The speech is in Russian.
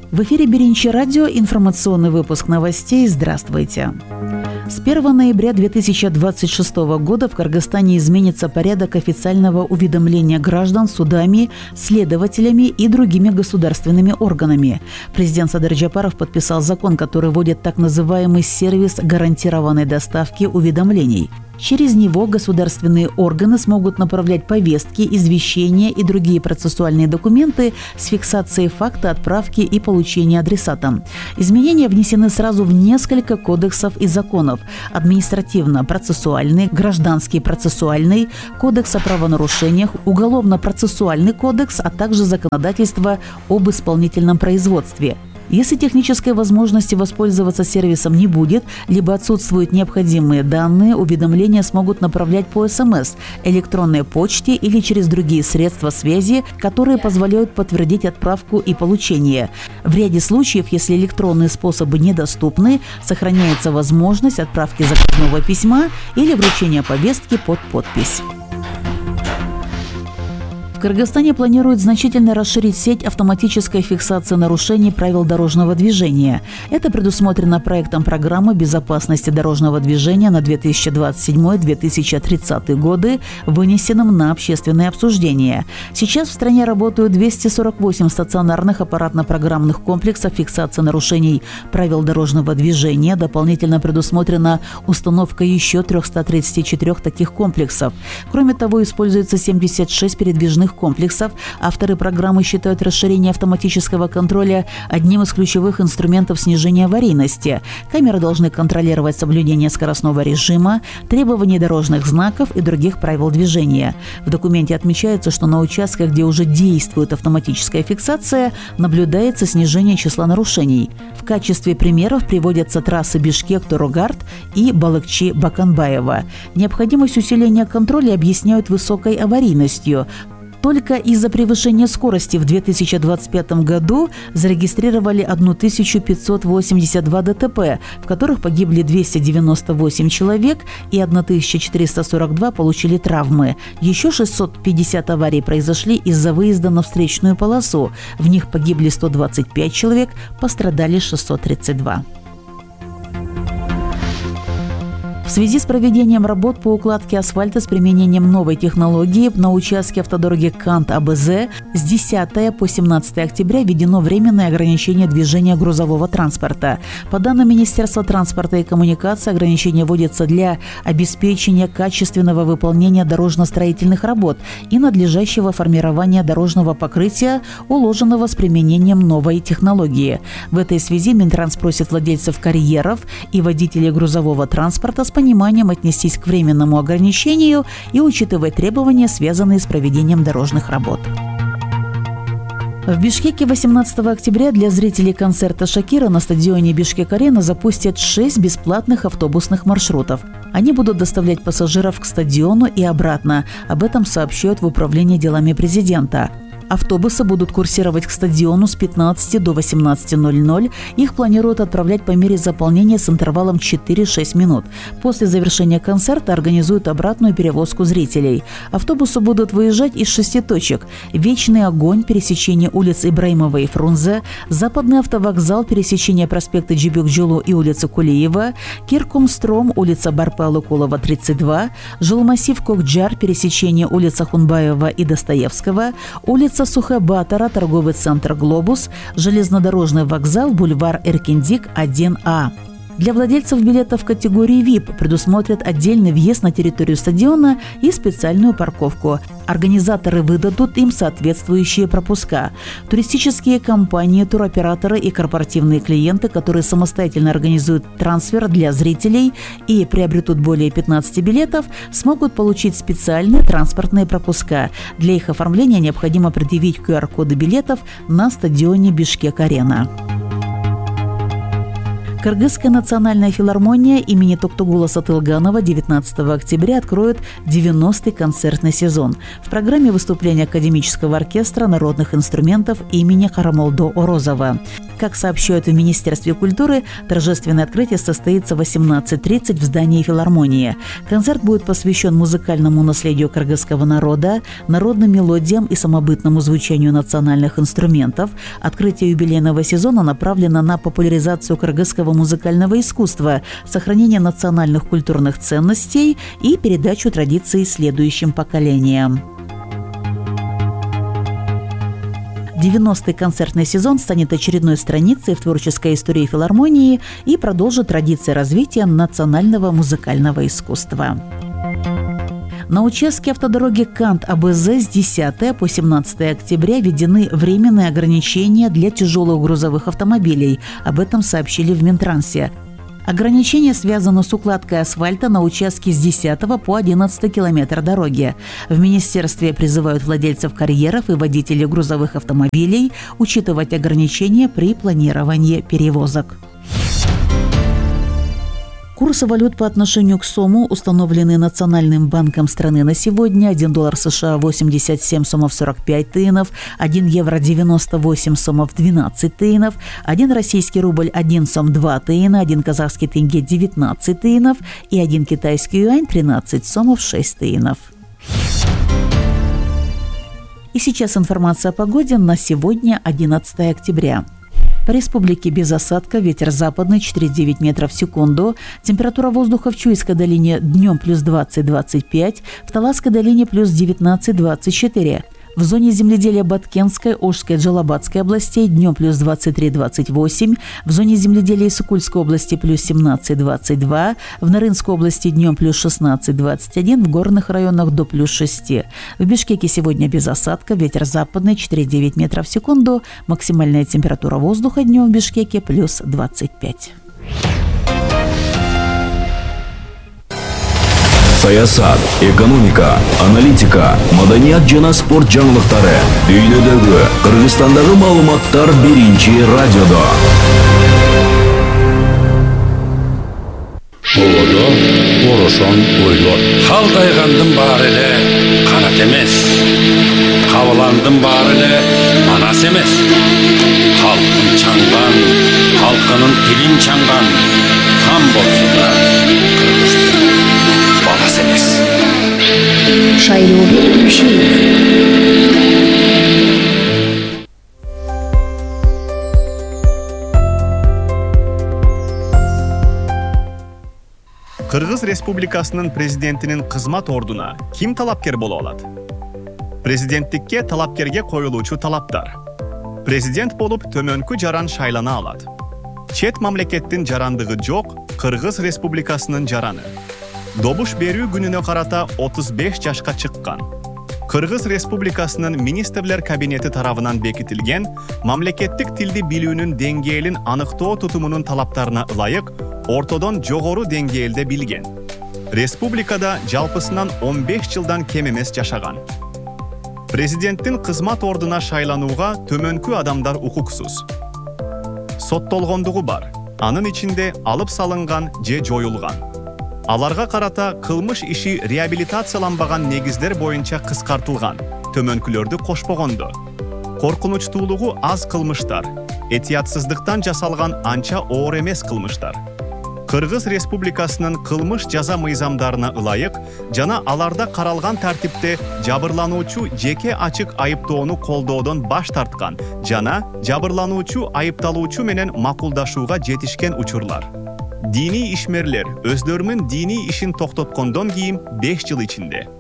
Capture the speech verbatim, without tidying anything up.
В эфире Беринчи радио, информационный выпуск новостей. Здравствуйте. С первого ноября две тысячи двадцать шестого года в Кыргызстане изменится порядок официального уведомления граждан судами, следователями и другими государственными органами. Президент Садыр Джапаров подписал закон, который вводит так называемый сервис гарантированной доставки уведомлений. Через него государственные органы смогут направлять повестки, извещения и другие процессуальные документы с фиксацией факта отправки и получения адресатом. Изменения внесены сразу в несколько кодексов и законов: административно-процессуальный, гражданский процессуальный, кодекс о правонарушениях, уголовно-процессуальный кодекс, а также законодательство об исполнительном производстве. Если технической возможности воспользоваться сервисом не будет, либо отсутствуют необходимые данные, уведомления смогут направлять по СМС, электронной почте или через другие средства связи, которые позволяют подтвердить отправку и получение. В ряде случаев, если электронные способы недоступны, сохраняется возможность отправки заказного письма или вручения повестки под подпись. В Кыргызстане планируют значительно расширить сеть автоматической фиксации нарушений правил дорожного движения. Это предусмотрено проектом программы безопасности дорожного движения на две тысячи двадцать седьмой — две тысячи тридцатый годы, вынесенным на общественное обсуждение. Сейчас в стране работают двести сорок восемь стационарных аппаратно-программных комплексов фиксации нарушений правил дорожного движения. Дополнительно предусмотрена установка еще триста тридцать четыре таких комплексов. Кроме того, используется семьдесят шесть передвижных комплексов. Авторы программы считают расширение автоматического контроля одним из ключевых инструментов снижения аварийности. Камеры должны контролировать соблюдение скоростного режима, требований дорожных знаков и других правил движения. В документе отмечается, что на участках, где уже действует автоматическая фиксация, наблюдается снижение числа нарушений. В качестве примеров приводятся трассы Бишкек-Торугард и Балыкчи-Баканбаева. Необходимость усиления контроля объясняют высокой аварийностью. Только из-за превышения скорости в две тысячи двадцать пятом году зарегистрировали тысячу пятьсот восемьдесят два ДТП, в которых погибли двести девяносто восемь человек и тысяча четыреста сорок два получили травмы. Еще шестьсот пятьдесят аварий произошли из-за выезда на встречную полосу. В них погибли сто двадцать пять человек, пострадали шестьсот тридцать два. В связи с проведением работ по укладке асфальта с применением новой технологии на участке автодороги Кант-АБЗ с десятого по семнадцатое октября введено временное ограничение движения грузового транспорта. По данным Министерства транспорта и коммуникации, ограничение вводится для обеспечения качественного выполнения дорожно-строительных работ и надлежащего формирования дорожного покрытия, уложенного с применением новой технологии. В этой связи Минтранс просит владельцев карьеров и водителей грузового транспорта с пониманием отнестись к временному ограничению и учитывать требования, связанные с проведением дорожных работ. В Бишкеке восемнадцатого октября для зрителей концерта Шакира на стадионе Бишкек-Арена запустят шесть бесплатных автобусных маршрутов. Они будут доставлять пассажиров к стадиону и обратно. Об этом сообщают в Управлении делами президента. Автобусы будут курсировать к стадиону с пятнадцати до восемнадцати ноль-ноль. Их планируют отправлять по мере заполнения с интервалом четыре-шесть минут. После завершения концерта организуют обратную перевозку зрителей. Автобусы будут выезжать из шести точек: Вечный огонь, пересечение улиц Ибраимова и Фрунзе, Западный автовокзал, пересечение проспекта Джибюк-Джулу и улицы Кулиева, Киркумстром, улица Барпа-Алыкулова, тридцать два, жилмассив Кокджар, пересечение улицы Хунбаева и Достоевского, улица Сухэ-Батора, торговый центр «Глобус», железнодорожный вокзал, бульвар Эркиндик, один А. Для владельцев билетов категории ви ай пи предусмотрят отдельный въезд на территорию стадиона и специальную парковку. Организаторы выдадут им соответствующие пропуска. Туристические компании, туроператоры и корпоративные клиенты, которые самостоятельно организуют трансфер для зрителей и приобретут более пятнадцати билетов, смогут получить специальные транспортные пропуска. Для их оформления необходимо предъявить ку ар коды билетов на стадионе Бишкек-Арена. Кыргызская национальная филармония имени Токтогула Сатылганова девятнадцатого октября откроет девяностый концертный сезон. В программе выступления академического оркестра народных инструментов имени Харамолдо Орозова. Как сообщают в Министерстве культуры, торжественное открытие состоится в восемнадцать тридцать в здании филармонии. Концерт будет посвящен музыкальному наследию кыргызского народа, народным мелодиям и самобытному звучанию национальных инструментов. Открытие юбилейного сезона направлено на популяризацию кыргызского музыкального искусства, сохранение национальных культурных ценностей и передачу традиций следующим поколениям. девяностый концертный сезон станет очередной страницей в творческой истории филармонии и продолжит традиции развития национального музыкального искусства. На участке автодороги Кант-АБЗ с десятого по семнадцатое октября введены временные ограничения для тяжелых грузовых автомобилей. Об этом сообщили в Минтрансе. Ограничение связано с укладкой асфальта на участке с десятого по одиннадцатый километр дороги. В министерстве призывают владельцев карьеров и водителей грузовых автомобилей учитывать ограничения при планировании перевозок. Курсы валют по отношению к сому установлены Национальным банком страны на сегодня. один доллар США восемьдесят семь сомов сорок пять тыынов, один евро девяносто восемь сомов двенадцать тыынов, один российский рубль один сом два тыына, один казахский тенге девятнадцать тыынов и один китайский юань тринадцать сомов шесть тыынов. И сейчас информация о погоде на сегодня, одиннадцатое октября. По республике без осадка, ветер западный четыре девять метров в секунду. Температура воздуха в Чуйской долине днем плюс двадцать двадцать пять, в Таласской долине плюс девятнадцать двадцать четыре. В зоне земледелия Баткенской, Ошской, Джалабадской областей днем плюс двадцать три двадцать восемь, в зоне земледелия Исыкульской области плюс семнадцать двадцать два, в Нарынской области днем плюс шестнадцать двадцать один, в горных районах до плюс шесть. В Бишкеке сегодня без осадка, ветер западный четыре девять метров в секунду, максимальная температура воздуха днем в Бишкеке плюс двадцать пять. Саясат, экономика, аналитика, маданият жана спорт жаңылыктары дүйнөдөгү, Кыргызстандагы маалыматтар биринчи радиодо. Болодо орошон ойлор. Халдайгандын баары эле канат эмес. Кабыландын баары эле манас эмес. Халкын чаңган, халкынын тилин чаңган хан болсо да балас эмес. Шайлообек Түйшиев. Кыргыз Республикасынын президентинин кызмат ордуна ким талапкер боло алат? Президенттикке талапкерге коюлуучу талаптар. Президент болуп төмөнкү жаран шайлана алат. Чет мамлекеттин жарандыгы жок Кыргыз Республикасынын жараны. Добуш берүү күнүнө карата отуз беш жашка чыккан. Кыргыз Республикасынын министрлер кабинети тарабынан бекитилген мамлекеттик тилди билүүнүн деңгээлин аныктоо тутумунун талаптарына ылайык ортодон жогору деңгээлде билген. Республикада жалпысынан он беш жылдан кем эмес жашаган. Президенттин кызмат ордуна шайланууга төмөнкү адамдар укуксуз. Соттолгондугу бар. Анын ичинде алып салынган же жоюлган. Аларга карата кылмыш иши реабилитацияланбаган негиздер боюнча кыскартылган. Төмөнкүлөрдү кошпогондо. Коркунучтуулугу аз кылмыштар, этиятсыздыктан жасалган анча оор эмес кылмыштар. Кыргыз Республикасынын кылмыш жаза мыйзамдарына ылайык жана аларда каралган тартипте жабырлануучу жеке ачык айыптоону колдоодон баш тарткан жана жабырлануучу айыпталуучу менен макулдашууга жетишкен учурлар. Дини ишмерлер өздөрүнүн дини ишин токтоткондон кийин беш жыл ичинде